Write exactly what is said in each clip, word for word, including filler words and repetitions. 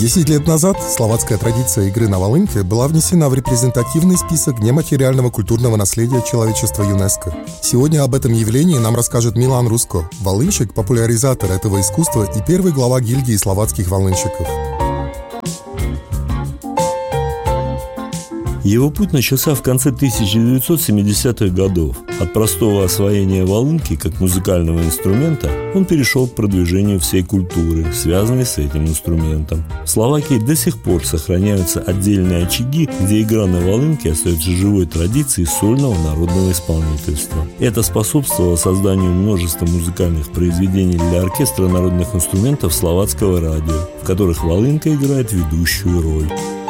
Десять лет назад словацкая традиция игры на волынке была внесена в репрезентативный список нематериального культурного наследия человечества ЮНЕСКО. Сегодня об этом явлении нам расскажет Милан Руско, волынщик, популяризатор этого искусства и первый глава гильдии словацких волынщиков. Его путь начался в конце тысяча девятьсот семидесятых годов. От простого освоения волынки как музыкального инструмента он перешел к продвижению всей культуры, связанной с этим инструментом. В Словакии до сих пор сохраняются отдельные очаги, где игра на волынке остается живой традицией сольного народного исполнительства. Это способствовало созданию множества музыкальных произведений для оркестра народных инструментов словацкого радио, в которых волынка играет ведущую роль.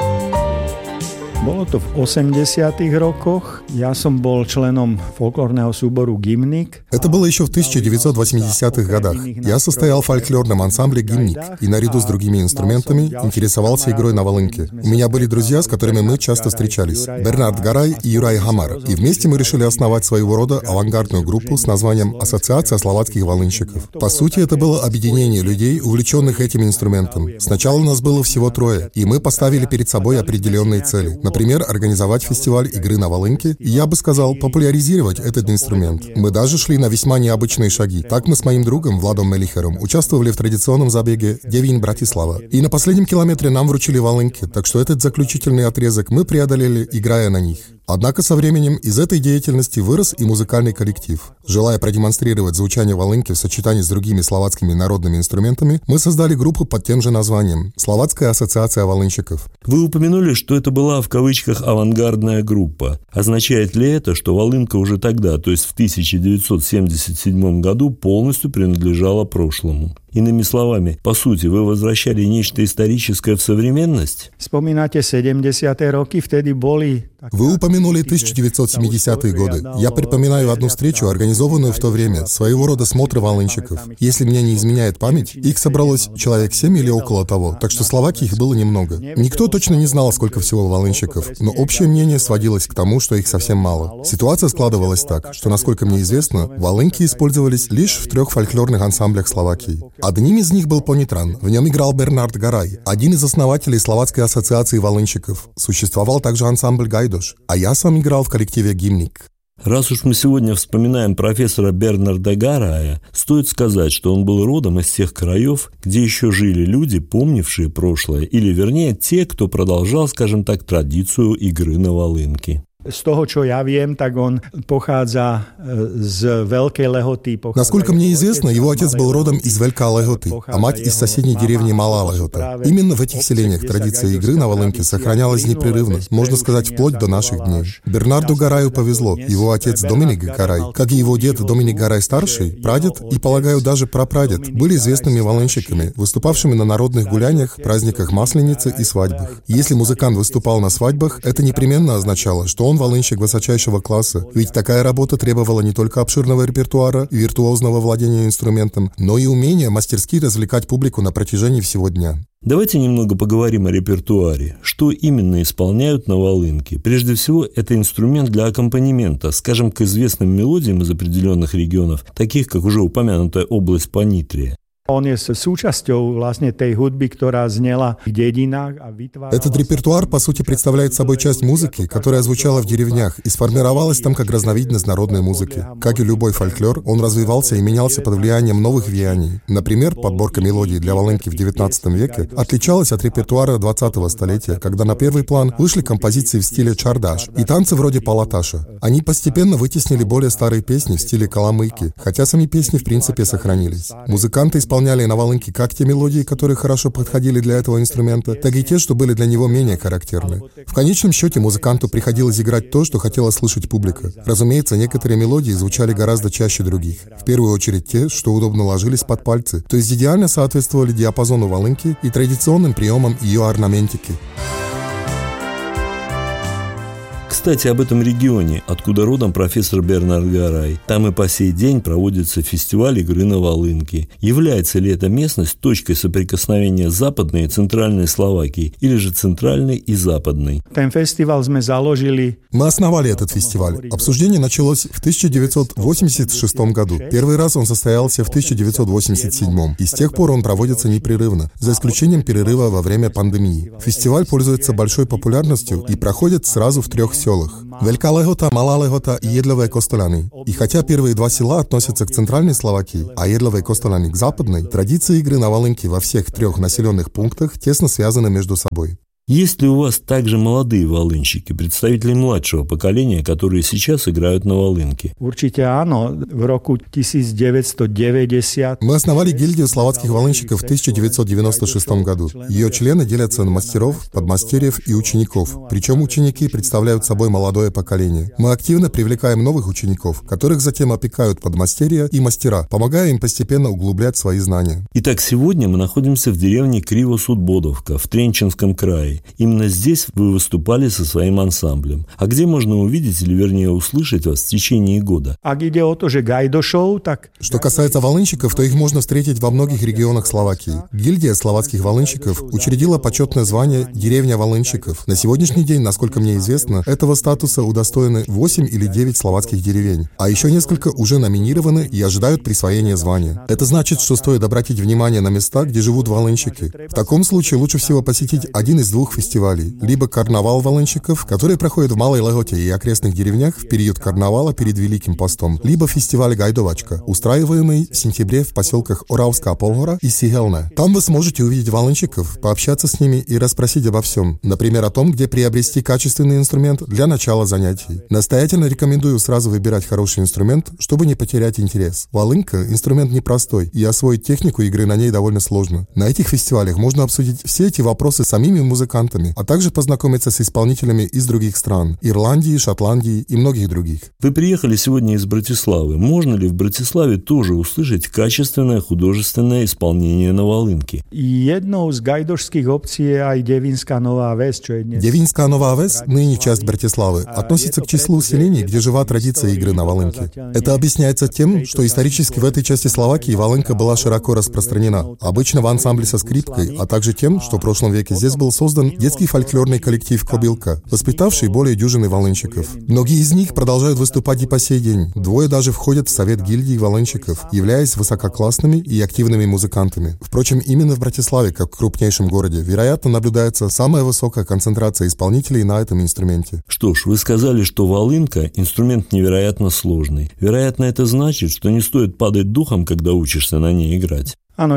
Bolo to v osemdesiatych rokoch. Ja som bol členom folklórneho súboru Gimnik. Это было еще в тысяча девятьсот восьмидесятых годах. Я состоял в фольклорном ансамбле «Гимник» и наряду с другими инструментами интересовался игрой на волынке. У меня были друзья, с которыми мы часто встречались. Бернард Гарай и Юрай Хамар. И вместе мы решили основать своего рода авангардную группу с названием «Ассоциация словацких волынщиков». По сути, это было объединение людей, увлеченных этим инструментом. Сначала нас было всего трое, и мы поставили перед собой определенные цели. Например, организовать фестиваль игры на волынке, и я бы сказал, популяризировать этот инструмент. Мы даже шли на весьма необычные шаги. Так мы с моим другом Владом Мелихером участвовали в традиционном забеге Девин Братислава. И на последнем километре нам вручили волынки, так что этот заключительный отрезок мы преодолели, играя на них. Однако со временем из этой деятельности вырос и музыкальный коллектив. Желая продемонстрировать звучание волынки в сочетании с другими словацкими народными инструментами, мы создали группу под тем же названием «Словацкая ассоциация волынщиков». Вы упомянули, что это была в кавычках «авангардная группа». Означает ли это, что волынка уже тогда, то есть в тысяча девятьсот семьдесят седьмом году, полностью принадлежала прошлому? Иными словами, по сути, вы возвращали нечто историческое в современность? Вспоминайте sedemdesiate roky, вtedy были... Вы упомянули тысяча девятьсот семидесятые годы. Я припоминаю одну встречу, организованную в то время, своего рода смотры волынщиков. Если мне не изменяет память, их собралось человек семь или около того, так что в Словакии их было немного. Никто точно не знал, сколько всего волынщиков, но общее мнение сводилось к тому, что их совсем мало. Ситуация складывалась так, что, насколько мне известно, волынки использовались лишь в трех фольклорных ансамблях Словакии. Одним из них был Понитран. В нем играл Бернард Гарай, один из основателей Словацкой ассоциации волынщиков. Существовал также ансамбль Гайдош, а я сам играл в коллективе «Гимник». Раз уж мы сегодня вспоминаем профессора Бернарда Гарая, стоит сказать, что он был родом из тех краев, где еще жили люди, помнившие прошлое, или, вернее, те, кто продолжал, скажем так, традицию игры на волынке. Z toho, čo ja viem, так он pochádza z Veľkej Lehoty. Насколько мне известно, его отец был родом из Veľká Lehoty, а мать из соседней деревни Малá Lehota. Именно в этих селениях традиция игры на волынке сохранялась непрерывно, можно сказать, вплоть до наших дней. Бернарду Гараю повезло. Его отец Доминик Гарай, как и его дед Доминик Гарай-старший, прадед и, полагаю, даже прапрадед, были известными волынщиками, выступавшими на народных гуляниях, праздниках Масленицы и свадьбах. Если музыкант выступал на свадьбах, это непременно означало, что он Он волынщик высочайшего класса, ведь такая работа требовала не только обширного репертуара и виртуозного владения инструментом, но и умения мастерски развлекать публику на протяжении всего дня. Давайте немного поговорим о репертуаре. Что именно исполняют на волынке? Прежде всего, это инструмент для аккомпанемента, скажем, к известным мелодиям из определенных регионов, таких как уже упомянутая область Понитрия. Он je súčasťou vlastne tej hudby, ktorá znela v dedinách a vytvárala... Этот репертуар, по сути, представляет собой часть музыки, которая звучала в деревнях и сформировалась там как разновидность народной музыки. Как и любой фольклор, он развивался и менялся под влиянием новых влияний. Например, подборка мелодий для волынки в девятнадцатом веке отличалась от репертуара двадцатого столетия, когда на первый план вышли композиции в стиле чардаш и танцы вроде палаташа. Они постепенно вытеснили более старые песни в стиле каламыки, хотя сами песни в принципе сохранились. Музыканты исполняли на волынке как те мелодии, которые хорошо подходили для этого инструмента, так и те, что были для него менее характерны. В конечном счете музыканту приходилось играть то, что хотела слышать публика. Разумеется, некоторые мелодии звучали гораздо чаще других. В первую очередь те, что удобно ложились под пальцы, то есть идеально соответствовали диапазону волынки и традиционным приемам ее орнаментики. Кстати, об этом регионе, откуда родом профессор Бернард Гарай. Там и по сей день проводится фестиваль игры на волынке. Является ли эта местность точкой соприкосновения Западной и Центральной Словакии, или же Центральной и Западной? Мы основали этот фестиваль. Обсуждение началось в тысяча девятьсот восемьдесят шестом году. Первый раз он состоялся в тысяча девятьсот восемьдесят седьмом, и с тех пор он проводится непрерывно, за исключением перерыва во время пандемии. Фестиваль пользуется большой популярностью и проходит сразу в трех селах – Велика Лехота, Мала Лехота и Едловые Костоляны. И хотя первые два села относятся к Центральной Словакии, а Едловые Костоляны к Западной, традиции игры на волынке во всех трех населенных пунктах тесно связаны между собой. Есть ли у вас также молодые волынщики, представители младшего поколения, которые сейчас играют на волынке? Мы основали гильдию словацких волынщиков в тысяча девятьсот девяносто шестом году. Ее члены делятся на мастеров, подмастерьев и учеников. Причем ученики представляют собой молодое поколение. Мы активно привлекаем новых учеников, которых затем опекают подмастерья и мастера, помогая им постепенно углублять свои знания. Итак, сегодня мы находимся в деревне Криво-Судбодовка в Тренчинском крае. Именно здесь вы выступали со своим ансамблем. А где можно увидеть, или вернее услышать вас в течение года? Что касается волынщиков, то их можно встретить во многих регионах Словакии. Гильдия словацких волынщиков учредила почетное звание «Деревня волынщиков». На сегодняшний день, насколько мне известно, этого статуса удостоены восемь или девять словацких деревень. А еще несколько уже номинированы и ожидают присвоения звания. Это значит, что стоит обратить внимание на места, где живут волынщики. В таком случае лучше всего посетить один из двух фестивалей. Либо карнавал волынщиков, который проходит в Малой Лехоте и окрестных деревнях в период карнавала перед Великим постом, либо фестиваль Гайдовачка, устраиваемый в сентябре в поселках Оравская Полгора и Сигелне. Там вы сможете увидеть волынщиков, пообщаться с ними и расспросить обо всем. Например, о том, где приобрести качественный инструмент для начала занятий. Настоятельно рекомендую сразу выбирать хороший инструмент, чтобы не потерять интерес. Волынка – инструмент непростой, и освоить технику игры на ней довольно сложно. На этих фестивалях можно обсудить все эти вопросы с самими музыкантами, а также познакомиться с исполнителями из других стран – Ирландии, Шотландии и многих других. Вы приехали сегодня из Братиславы. Можно ли в Братиславе тоже услышать качественное художественное исполнение на волынке? Девинская Новая Вес, ныне часть Братиславы, относится к числу селений, где жива традиция игры на волынке. Это объясняется тем, что исторически в этой части Словакии волынка была широко распространена, обычно в ансамбле со скрипкой, а также тем, что в прошлом веке здесь был создан детский фольклорный коллектив «Кобылка», воспитавший более дюжины волынщиков. Многие из них продолжают выступать и по сей день. Двое даже входят в совет гильдии волынщиков, являясь высококлассными и активными музыкантами. Впрочем, именно в Братиславе, как в крупнейшем городе, вероятно, наблюдается самая высокая концентрация исполнителей на этом инструменте. Что ж, вы сказали, что волынка – инструмент невероятно сложный. Вероятно, это значит, что не стоит падать духом, когда учишься на ней играть.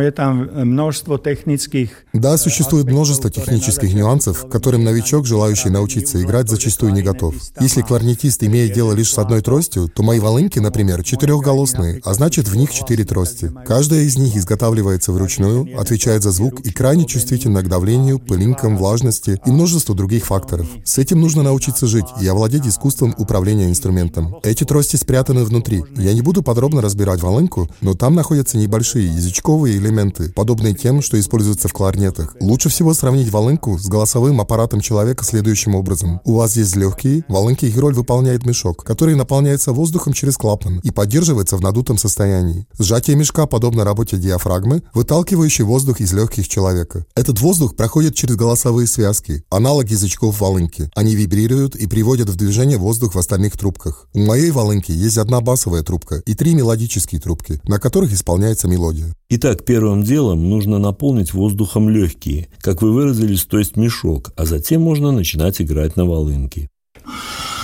Да, существует множество технических нюансов, к которым новичок, желающий научиться играть, зачастую не готов. Если кларнетист имеет дело лишь с одной тростью, то мои волынки, например, четырехголосные, а значит в них четыре трости. Каждая из них изготавливается вручную, отвечает за звук и крайне чувствительна к давлению, пылинкам, влажности и множеству других факторов. С этим нужно научиться жить и овладеть искусством управления инструментом. Эти трости спрятаны внутри. Я не буду подробно разбирать волынку, но там находятся небольшие язычковые элементы, подобные тем, что используются в кларнетах. Лучше всего сравнить волынку с голосовым аппаратом человека следующим образом. У вас есть легкие, в волынке их роль выполняет мешок, который наполняется воздухом через клапан и поддерживается в надутом состоянии. Сжатие мешка подобно работе диафрагмы, выталкивающей воздух из легких человека. Этот воздух проходит через голосовые связки, аналог язычков волынки. Они вибрируют и приводят в движение воздух в остальных трубках. У моей волынки есть одна басовая трубка и три мелодические трубки, на которых исполняется мелодия. Итак, первым делом нужно наполнить воздухом легкие, как вы выразились, то есть мешок, а затем можно начинать играть на волынке.